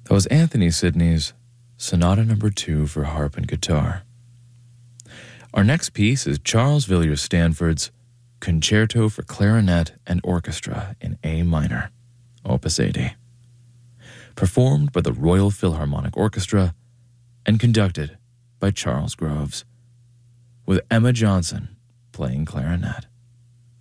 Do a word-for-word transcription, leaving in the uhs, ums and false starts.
That was Anthony Sidney's Sonata Number Two for harp and guitar. Our next piece is Charles Villiers Stanford's Concerto for Clarinet and Orchestra in A minor, Opus eighty, performed by the Royal Philharmonic Orchestra and conducted by Charles Groves, with Emma Johnson playing clarinet.